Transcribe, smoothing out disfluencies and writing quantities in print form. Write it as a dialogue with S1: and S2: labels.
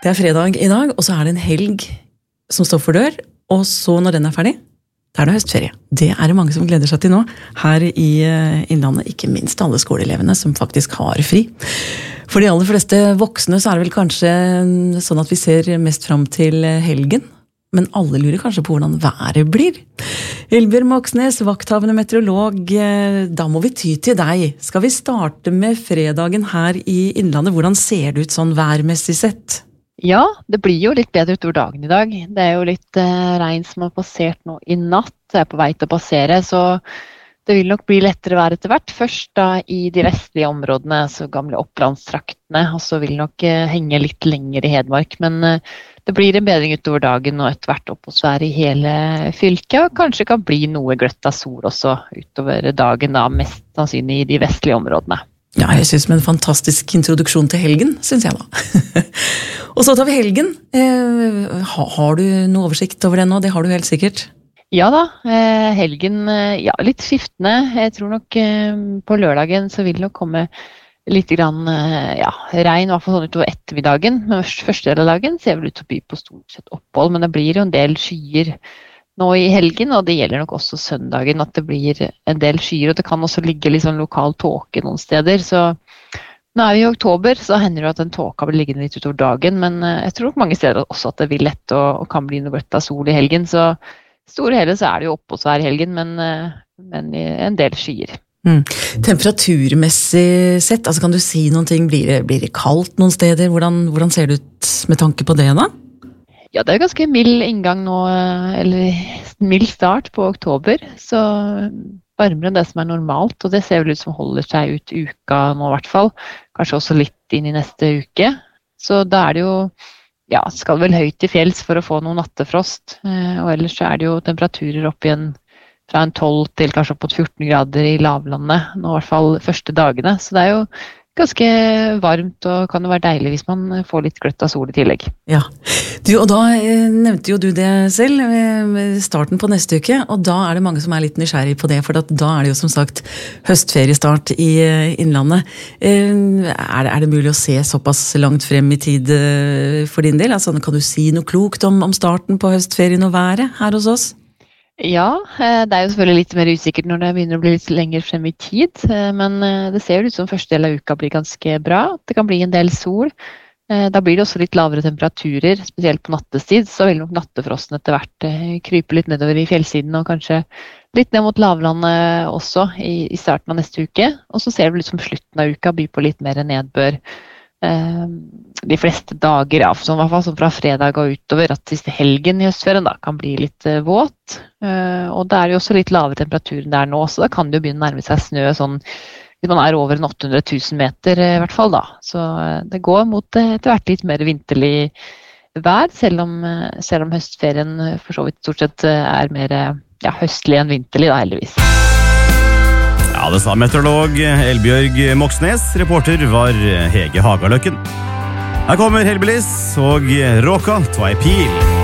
S1: Det fredag I dag, og så det en helg som står for dør, og så når den ferdig, da det høstferie. Det det mange som gleder seg til nå, her I Innlandet, ikke minst alle skoleelevene som faktisk har fri. For de aller fleste voksne så det vel kanskje sånn at vi ser mest fram til helgen, men alle lurer kanskje på hvordan været blir. Elbjørg Moxnes, vakthavende meteorolog, da må vi ty til deg. Skal vi starte med fredagen her I Innlandet? Hvordan ser det ut sånn værmessig sett?
S2: Ja, det blir jo litt bedre utover dagen I dag. Det jo litt regn som har passert nå I natt. Det på vei til å passere, så det vil nok bli lettere vær etter hvert. Først da I de vestlige områdene, så gamle opplandstraktene, og så vil nok henge litt lenger I Hedmark. Men det blir en bedring utover dagen og etter hvert oppholdsvær I hele fylket. Og kanskje kan bli noe gløtt av sol også utover dagen, da, mest sannsynlig I de vestlige områdene.
S1: Ja, jeg synes med en fantastisk introduksjon til helgen, synes jeg da. Og så tar vi helgen. Har du noe oversikt over det nå? Det har du helt sikkert.
S2: Ja da, helgen, ja, litt skiftende. Jeg tror nok på lørdagen så vil det nok komme litt grann, ja, regn, I hvert fall sånn utover ettermiddagen. Men første del av dagen ser vel ut til å by på stort sett opphold, men det blir jo en del skyer nå I helgen, og det gjelder nok også søndagen at det blir en del skyer, og det kan også ligge litt sånn lokal tåke noen steder, så nå vi I oktober, så hender det at den tåka blir liggende litt utover dagen, men jeg tror nok mange steder også at det vil lette og kan bli noe gløtt av sol I helgen, så store hele så det jo oppholdsvær I helgen, men en del skyer.
S1: Temperaturmessig sett, altså kan du si noen ting, blir det kaldt noen steder? Hvordan ser det ut med tanke på det da?
S2: Ja, det ganske mild inngang nå, eller mild start på oktober, så varmere enn det som normalt, og det ser vel ut som holder seg ut uka nå I hvert fall, kanskje også litt inn I neste uke, så da det jo, ja, skal vel høyt I fjells for å få noe nattefrost, og ellers så det jo temperaturer opp igjen fra en 12 til kanskje opp mot 14 grader I lavlandet, nå I hvert fall første dagene, så det jo ganske varmt, og kan det være deilig hvis man får litt gløtt av sol I tillegg.
S1: Ja, og da nevnte jo du det selv, starten på neste uke, og da det mange som litt nysgjerrig på det, for da det jo som sagt høstferiestart I Innlandet. Det mulig å se såpass langt frem I tid for din del? Altså, kan du si noe klokt om starten på høstferien og været her hos oss?
S2: Ja, det jo selvfølgelig litt mer usikkert når det begynner å bli litt lenger frem I tid, men det ser ut som første del av uka blir ganske bra. Det kan bli en del sol. Da blir det også litt lavere temperaturer, spesielt på nattestid, så vil nok nattefrosten etter hvert krype litt nedover I fjellsiden, og kanskje litt ned mot lavlandet også I starten av neste uke. Og så ser vi litt som slutten av uka by på litt mer nedbør. De fleste dager, ja, i hvert fall sånn fra fredag og utover, at siste helgen I høstferien da kan bli litt våt, og det jo også litt lavere temperaturen der nå, så da kan det jo begynne å nærme seg snø sånn, hvis man over 800 000 meter I hvert fall da, så det går mot etter hvert litt mer vinterlig vær, selv om høstferien for så vidt stort sett mer ja, høstlig enn vinterlig da, heldigvis.
S3: Ja, det sa meteorolog Elbjørg Moxnes, reporter var Hege Hagaløkken. Her kommer Hellbillies og Råka Tvei Pil.